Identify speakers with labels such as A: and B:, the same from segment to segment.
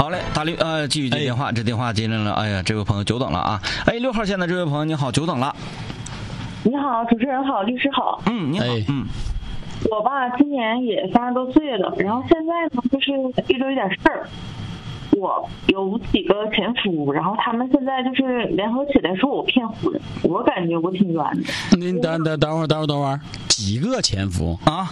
A: 好嘞，继续接电话，这电话接进了，哎呀，这位朋友久等了啊！哎，6号线的这位朋友你好，久等了。
B: 你好，主持人好，律师好。
A: 你好。
B: 我吧，今年也30多岁了，然后现在呢，就是遇到一点事儿。我有几个前夫，然后他们现在就是联合起来说我骗婚，我感觉我挺冤的。
C: 您等会儿，几个前夫啊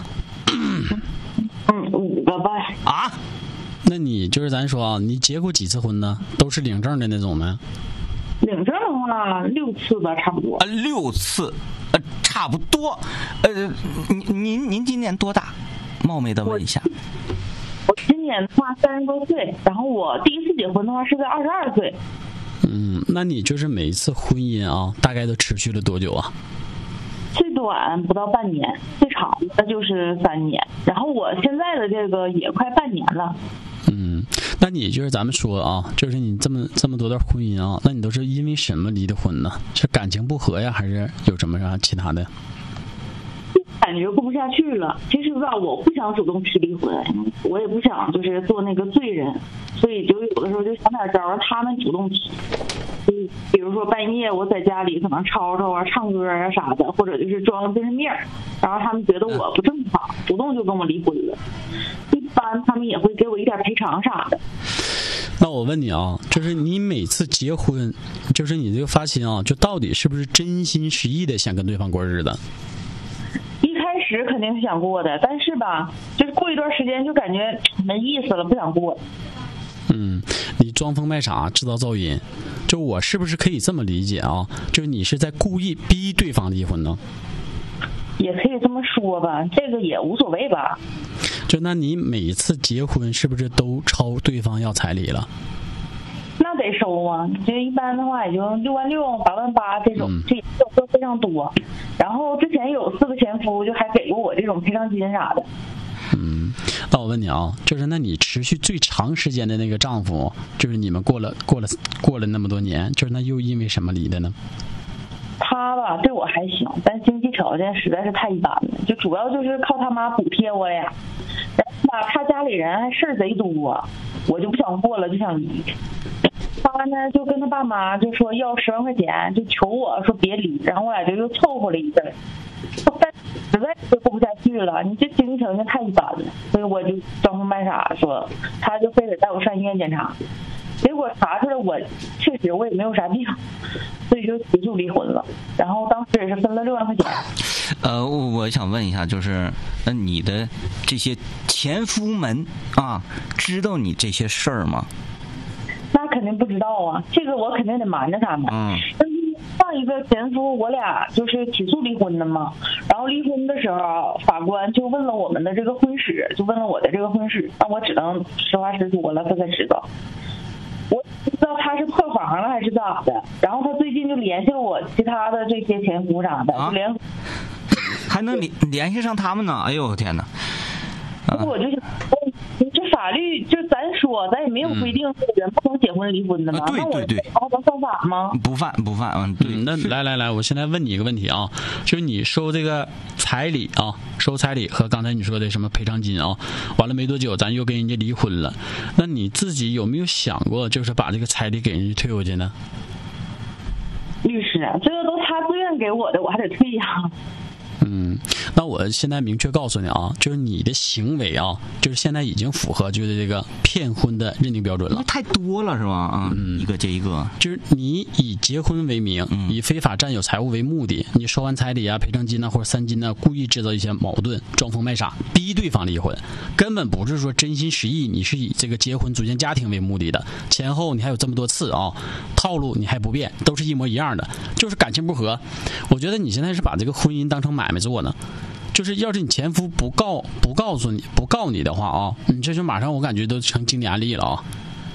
B: ？5个吧。
A: 啊？
C: 那你就是咱说啊，你结过几次婚呢？都是领证的那种呢？
B: 领证的话6次吧，差不多。
A: 6次，差不多。您今年多大？冒昧的问一下。
B: 我今年的话30多岁，然后我第一次结婚的话是在22岁。
C: 那你就是每一次婚姻啊，大概都持续了多久啊？
B: 最短不到半年，最长的就是3年。然后我现在的这个也快半年了。
C: 那你就是咱们说啊，就是你这么多段婚姻啊，那你都是因为什么离的婚呢？是感情不和呀，还是有什么其他的？
B: 感觉过不下去了。其实吧，我不想主动提离婚，我也不想就是做那个罪人，所以就有的时候就想点招让他们主动提。比如说半夜我在家里可能吵吵啊、唱歌啊啥的，或者就是装精神病，然后他们觉得我不正常，主动就跟我离婚了。一般他们也会给我一点赔偿啥的。
C: 那我问你啊，就是你每次结婚，就是你这个发心啊，就到底是不是真心实意的想跟对方过日子？
B: 一开始肯定是想过的，但是吧，就是过一段时间就感觉没意思了，不想过。
C: 你装疯卖傻，制造噪音，就我是不是可以这么理解啊？就是你是在故意逼对方离婚呢？
B: 也可以这么说吧，这个也无所谓吧。
C: 就那你每次结婚是不是都朝对方要彩礼了？
B: 那得收啊，就一般的话也就66000、88000这种，这都非常多。然后之前有4个前夫，就还给过我这种赔偿金啥的。
C: 那我问你啊，就是那你持续最长时间的那个丈夫，就是你们过了那么多年，就是那又因为什么离的呢？
B: 他吧对我还行，但经济条件实在是太一般了，就主要就是靠他妈补贴我俩。然后吧，他家里人还事儿贼多，我就不想过了，就想离。他呢就跟他爸妈就说要10万块钱，就求我说别离，然后我俩就又凑合了一阵，但实在是过不下去了，你这经济条件太一般了，所以我就装疯卖傻说，他就非得带我上医院检查，结果查出来我确实我也没有啥病，所以就提出离婚了。然后当时也是分了6万块钱。
A: 我想问一下，就是你的这些前夫们啊，知道你这些事儿吗？
B: 那肯定不知道啊，这个我肯定得瞒着他们。但是上一个前夫我俩就是起诉离婚的嘛，然后离婚的时候法官就问了我们的这个婚史，就问了我的这个婚史，那我只能实话实说了，他才知道。我不知道他是破防了还是咋的，然后他最近就联系了我其他的这些前夫啥的，就
A: 还能联系上他们呢？哎呦天哪！
B: 我就想，这法律就咱说，咱也没有规定人不能结婚离婚的嘛。
A: 对，
B: 那我犯法吗？
A: 不犯。对。
C: 那来，我现在问你一个问题啊，就是你收这个彩礼啊，收彩礼和刚才你说的什么赔偿金啊，完了没多久咱又跟人家离婚了，那你自己有没有想过，就是把这个彩礼给人家退回去呢？
B: 律师，这个都他自愿给我的，我还得退呀。
C: 那我现在明确告诉你啊，就是你的行为啊，就是现在已经符合就是这个骗婚的认定标准了。
A: 太多了是吧？一个接一个。
C: 就是你以结婚为名，以非法占有财物为目的，你收完彩礼啊、赔偿金啊或者3金啊，故意制造一些矛盾，装疯卖傻，逼对方离婚，根本不是说真心实意，你是以这个结婚组建家庭为目的的。前后你还有这么多次啊，套路你还不变，都是一模一样的，就是感情不和。我觉得你现在是把这个婚姻当成买卖做呢。就是要是你前夫不告你的话啊，你这就马上我感觉都成经典案例了啊。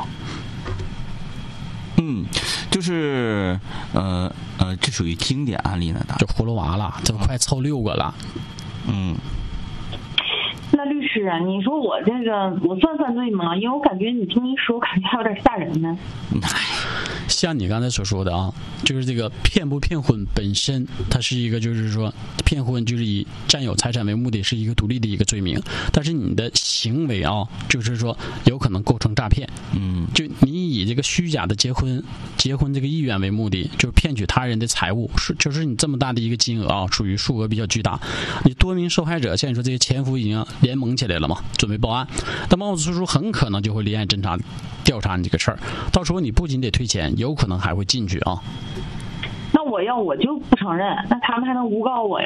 A: 就是这属于经典案例呢，
C: 就葫芦娃了，这快凑6个了。
B: 那律师啊，你说我这个我算犯罪吗？因为我感觉你这么一说，感觉还有点吓人呢。
C: 像你刚才所说的啊，就是这个骗不骗婚本身，它是一个就是说骗婚就是以占有财产为目的，是一个独立的一个罪名。但是你的行为啊，就是说有可能构成诈骗。就你以这个虚假的结婚这个意愿为目的，就是骗取他人的财物，就是你这么大的一个金额啊，属于数额比较巨大。你多名受害者，像你说这些前夫已经联盟起来了嘛，准备报案，但帽子叔叔很可能就会立案侦查调查你这个事儿，到时候你不仅得退钱，有可能还会进去啊。
B: 那我就不承认，那他们还能诬告我呀？